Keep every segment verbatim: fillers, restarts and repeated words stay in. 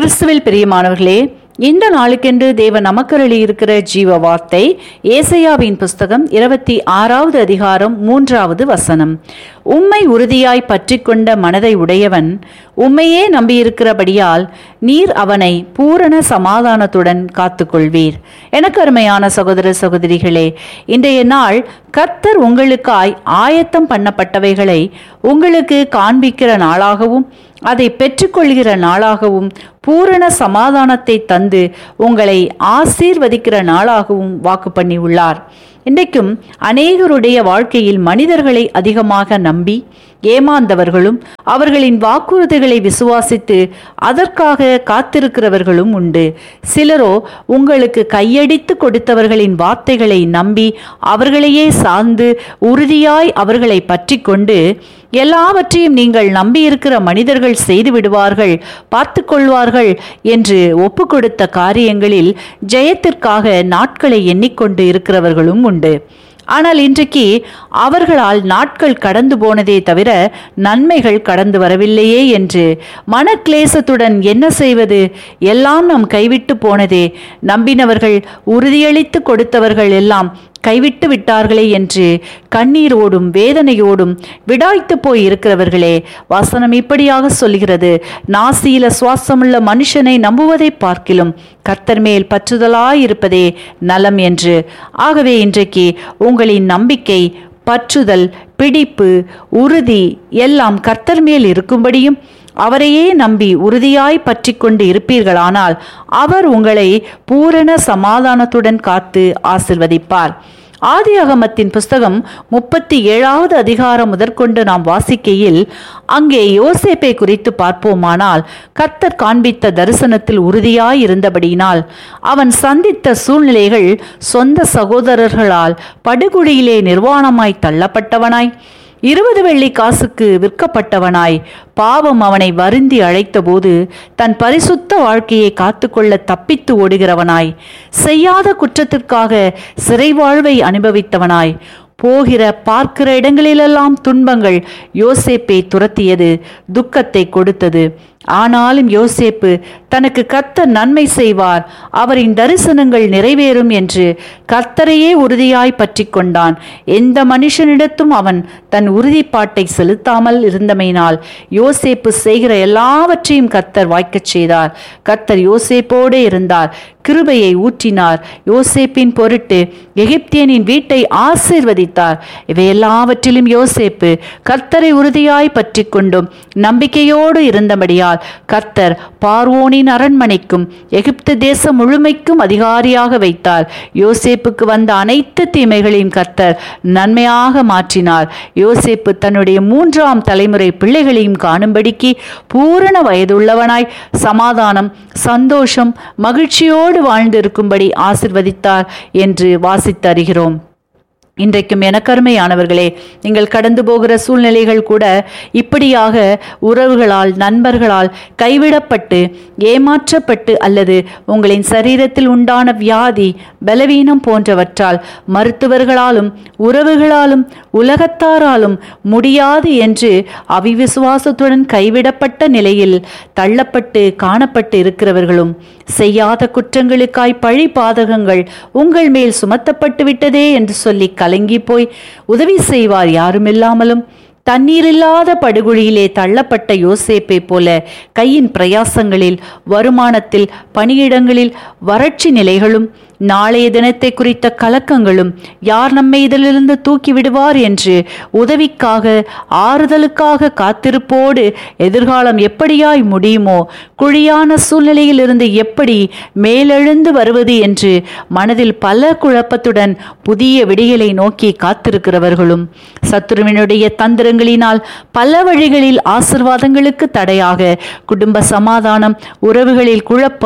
கிறிஸ்துவில் பிரியமானவர்களே, இந்த நாளுக்கென்று தேவன் நமக்கருளி இருக்கிற ஜீவ வார்த்தை ஏசாயாவின் புஸ்தகம் இருபத்தி ஆறாவது அதிகாரம் மூன்றாவது வசனம். உம்மை உறுதியாய் பற்றி கொண்ட மனதை உடையவன் உம்மையே நம்பியிருக்கிறபடியால் நீர் அவனை பூரண சமாதானத்துடன் காத்துக்கொள்வீர். எனக்கு அருமையான சகோதர சகோதரிகளே, இன்றைய நாள் கர்த்தர் உங்களுக்காய் ஆயத்தம் பண்ணப்பட்டவைகளை உங்களுக்கு காண்பிக்கிற நாளாகவும் அதை பெற்றுக்கொள்கிற நாளாகவும் பூரண சமாதானத்தை தந்து உங்களை ஆசீர்வதிக்கிற நாளாகவும் வாக்கு பண்ணி உள்ளார். இன்றைக்கும் அநேகருடைய வாழ்க்கையில் மனிதர்களை அதிகமாக நம்பி ஏமாந்தவர்களும் அவர்களின் வாக்குறுதிகளை விசுவாசித்து அதற்காக காத்திருக்கிறவர்களும் உண்டு. சிலரோ உங்களுக்கு கையடித்து கொடுத்தவர்களின் வார்த்தைகளை நம்பி அவர்களையே சார்ந்து உறுதியாய் அவர்களை பற்றி கொண்டு எல்லாவற்றையும் நீங்கள் நம்பியிருக்கிற மனிதர்கள் செய்து விடுவார்கள், பார்த்து கொள்வார்கள் என்று ஒப்பு கொடுத்த காரியங்களில் ஜெயத்திற்காக நாட்களை எண்ணிக்கொண்டு இருக்கிறவர்களும் உண்டு. ஆனால் இன்றைக்கு அவர்களால் நாட்கள் கடந்து போனதே தவிர நன்மைகள் கடந்து வரவில்லையே என்று மனக்லேசத்துடன் என்ன செய்வது, எல்லாம் நாம் கைவிட்டு போனதே, நம்பினவர்கள் உறுதியளித்து கொடுத்தவர்கள் எல்லாம் கைவிட்டு விட்டார்களே என்று கண்ணீரோடும் வேதனையோடும் விடாய்த்து போய் இருக்கிறவர்களே, வசனம் இப்படியாக சொல்கிறது, நாசியில சுவாசமுள்ள மனுஷனை நம்புவதை பார்க்கிலும் கர்த்தர் மேல் பற்றுதலாயிருப்பதே நலம் என்று. ஆகவே இன்றைக்கு உங்களின் நம்பிக்கை, பற்றுதல், பிடிப்பு, உறுதி எல்லாம் கர்த்தர் மேல் இருக்கும்படியும் அவரையே நம்பி உறுதியாய் பற்றி கொண்டு இருப்பீர்களானால் அவர் உங்களை பூரண சமாதானத்துடன் காத்து ஆசிர்வதிப்பார். ஆதியாகமத்தின் புஸ்தகம் முப்பத்தி ஏழாவது அதிகாரம் முதற்கொண்டு நாம் வாசிக்கையில் அங்கே யோசேப்பை குறித்து பார்ப்போமானால், கர்த்தர் காண்பித்த தரிசனத்தில் உறுதியாய் இருந்தபடியினால் அவன் சந்தித்த சூழ்நிலைகள் சொந்த சகோதரர்களால் படுகுழியிலே நிர்வாணமாய் தள்ளப்பட்டவனாய், இருபது வெள்ளி காசுக்கு விற்கப்பட்டவனாய், பாவம் அவனை வருந்தி அழைத்த போது தன் பரிசுத்த வாழ்க்கையை காத்துக்கொள்ள தப்பித்து ஓடுகிறவனாய், செய்யாத குற்றத்திற்காக சிறை வாழ்வை அனுபவித்தவனாய், போகிற பார்க்கிற இடங்களிலெல்லாம் துன்பங்கள் யோசேப்பை துரத்தியது, துக்கத்தை கொடுத்தது. ஆனாலும் யோசேப்பு தனக்கு கர்த்தர் நன்மை செய்வார், அவரின் தரிசனங்கள் நிறைவேறும் என்று கர்த்தரையே உறுதியாய் பற்றி கொண்டான். எந்த மனுஷனிடத்தும் அவன் தன் உறுதிப்பாட்டை செலுத்தாமல் இருந்தமையினால் யோசேப்பு செய்கிற எல்லாவற்றையும் கர்த்தர் வாய்க்கச் செய்தார். கர்த்தர் யோசேப்போடு இருந்தார், கிருபையை ஊற்றினார். யோசேப்பின் பொருட்டு எகிப்தியனின் வீட்டை ஆசீர்வதித்தார். இவை எல்லாவற்றிலும் யோசேப்பு கர்த்தரை உறுதியாய் பற்றி கொண்டும் நம்பிக்கையோடு இருந்தபடியால் கர்த்தர் பார்வோனின் அரண்மனைக்கும் எகிப்து தேசம் முழுமைக்கும் அதிகாரியாக வைத்தார். யோசேப்புக்கு வந்த அனைத்து தீமைகளையும் கர்த்தர் நன்மையாக மாற்றினார். யோசேப்பு தன்னுடைய மூன்றாம் தலைமுறை பிள்ளைகளையும் காணும்படிக்கு பூரண வயதுள்ளவனாய் சமாதானம், சந்தோஷம், மகிழ்ச்சியோடு வாழ்ந்து இருக்கும்படி ஆசிர்வதித்தார் என்று வாசித்து அறிகிறோம். இன்றைக்கும் எனக்கருமையானவர்களே, நீங்கள் கடந்து போகிற சூழ்நிலைகள் கூட இப்படியாக உறவுகளால், நண்பர்களால் கைவிடப்பட்டு ஏமாற்றப்பட்டு அல்லது உங்களின் சரீரத்தில் உண்டான வியாதி, பலவீனம் போன்றவற்றால் மருத்துவர்களாலும் உறவுகளாலும் உலகத்தாராலும் முடியாது என்று அவிவிசுவாசத்துடன் கைவிடப்பட்ட நிலையில் தள்ளப்பட்டு காணப்பட்டு இருக்கிறவர்களும், செய்யாத குற்றங்களுக்காய் பழி பாதகங்கள் உங்கள் மேல் சுமத்தப்பட்டு விட்டதே என்று சொல்லி கலங்கி போய் உதவி செய்வார் யாருமில்லாமலும் தண்ணீரில்லாத படுகுழியிலே தள்ளப்பட்ட யோசேப்பை போல கையின் பிரயாசங்களில், வருமானத்தில், பணியிடங்களில் வறட்சி நிலைகளும், நாளைய தினத்தை குறித்த கலக்கங்களும், யார் நம்மை இதிலிருந்து தூக்கி விடுவார் என்று உதவிக்காக, ஆறுதலுக்காக காத்திருப்போடு எதிர்காலம் எப்படியாய் முடியுமோ, குழியான சூழ்நிலையில் இருந்து எப்படி மேலெழுந்து வருவது என்று மனதில் பல குழப்பத்துடன் புதிய விடியலை நோக்கி காத்திருக்கிறவர்களும், சத்துருவினுடைய தந்திரங்களினால் பல வழிகளில் ஆசீர்வாதங்களுக்கு தடையாக குடும்ப சமாதானம், உறவுகளில் குழப்பம்,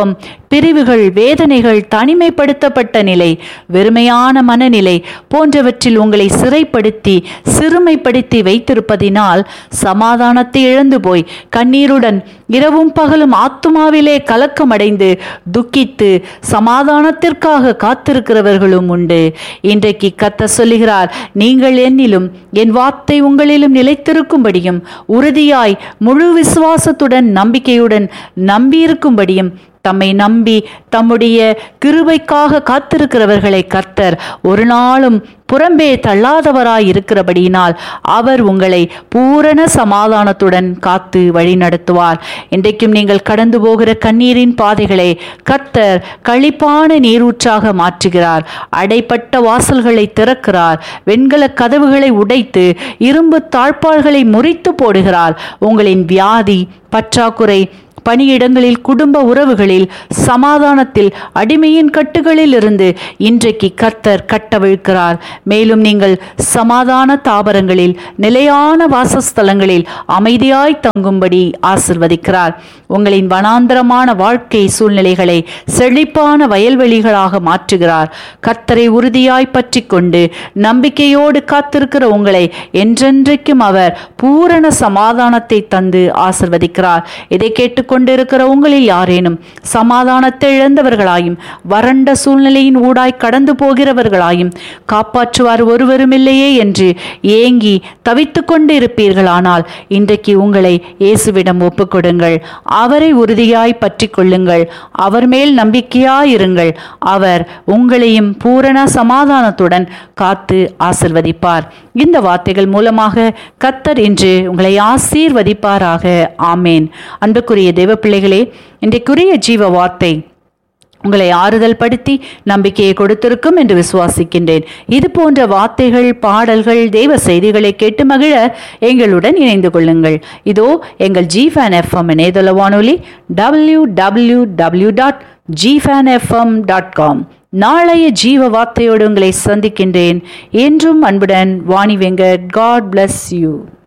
பிரிவுகள், வேதனைகள், தனிமைப்படுத்தப்பட்ட நிலை, வெறுமையான மனநிலை போன்றவற்றில் உங்களை சிறைப்படுத்தி சிறுமைப்படுத்தி வைத்திருப்பதினால் சமாதானத்தை இழந்து போய் கண்ணீருடன் இரவும் பகலும் ஆத்துமாவிலே கலக்கமடைந்து துக்கித்து சமாதானத்திற்காக காத்திருக்கிறவர்களும் உண்டு. இன்றைக்கு கர்த்தர் சொல்லுகிறார், நீங்கள் என்னிலும் என் வார்த்தை உங்களிலும் நிலைத்திருக்கும்படியும் உறுதியாய் முழு விசுவாசத்துடன் நம்பிக்கையுடன் நம்பியிருக்கும்படியும் தம்மை நம்பி தம்முடைய கிருபைக்காக காத்திருக்கிறவர்களை கர்த்தர் ஒரு நாளும் புறம்பே தள்ளாதவராய் இருக்கிறபடியினால் அவர் உங்களை பூரண சமாதானத்துடன் காத்து வழி நடத்துவார். இன்றைக்கும் நீங்கள் கடந்து போகிற கண்ணீரின் பாதைகளை கர்த்தர் களிப்பான நீரூற்றாக மாற்றுகிறார். அடைப்பட்ட வாசல்களை திறக்கிறார். வெண்கல கதவுகளை உடைத்து இரும்பு தாழ்பாள்களை முறித்து போடுகிறார். உங்களின் வியாதி, பற்றாக்குறை, பணியிடங்களில், குடும்ப உறவுகளில், சமாதானத்தில், அடிமையின் கட்டுகளில் இருந்து இன்றைக்கு கர்த்தர் கட்டவிழ்க்கிறார். மேலும் நீங்கள் சமாதான தாபரங்களில், நிலையான வாசஸ்தலங்களில் அமைதியாய் தங்கும்படி ஆசிர்வதிக்கிறார். உங்களின் வனாந்தரமான வாழ்க்கை சூழ்நிலைகளை செழிப்பான வயல்வெளிகளாக மாற்றுகிறார். கர்த்தரை உறுதியாய் பற்றி கொண்டு நம்பிக்கையோடு காத்திருக்கிற உங்களை என்றென்றைக்கும் அவர் பூரண சமாதானத்தை தந்து ஆசிர்வதிக்கிறார். இதை கேட்டுக்கொண்டு கொண்டிருக்கிற உங்களில் யாரேனும் சமாதானத்தை இழந்தவர்களாயும் வறண்ட சூழ்நிலையின் ஊடாய் கடந்து போகிறவர்களாயும் காப்பாற்றுவார் ஒருவரும் இல்லையே என்று ஏங்கி தவித்து கொண்டு இருப்பீர்களானால் இன்றைக்கு உங்களை இயேசுவிடம் ஒப்புக்கொடுங்கள். அவரை உறுதியாய் பற்றி கொள்ளுங்கள். அவர் மேல் நம்பிக்கையாயிருங்கள். அவர் உங்களையும் பூரண சமாதானத்துடன் காத்து ஆசிர்வதிப்பார். இந்த வார்த்தைகள் மூலமாக கர்த்தர் இன்று உங்களை ஆசீர்வதிப்பாராக. ஆமேன். அன்புக்குரிய தேவ பிள்ளைகளே, இன்றைக்குரிய ஜீவ வார்த்தை உங்களை ஆறுதல் படுத்தி நம்பிக்கையை கொடுத்திருக்கும் என்று விசுவாசிக்கின்றேன். இது போன்ற வார்த்தைகள், பாடல்கள், தெய்வ செய்திகளை கேட்டு மகிழ எங்களுடன் இணைந்து கொள்ளுங்கள். இதோ எங்கள் ஜிஃபேன் எஃப்எம் இணையதள வானொலி W W W dot ஜிஃபேன் FM dot com. நாளைய ஜீவ வார்த்தையோடு உங்களை சந்திக்கின்றேன். என்றும் அன்புடன் Vani Venkat. God bless you.